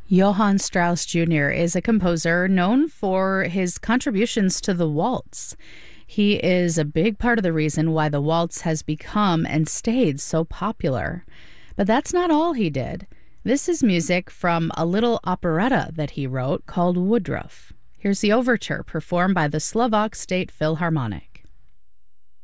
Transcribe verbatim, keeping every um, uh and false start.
Johann Strauss Junior is a composer known for his contributions to the waltz. He is a big part of the reason why the waltz has become and stayed so popular. But that's not all he did. This is music from a little operetta that he wrote called Woodruff. Here's the overture performed by the Slovak State Philharmonic.